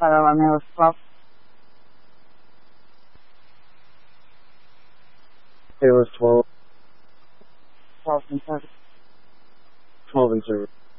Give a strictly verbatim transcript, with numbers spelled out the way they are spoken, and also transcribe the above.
Para la meals twelve. It was twelve. twelve and service. twelve in service.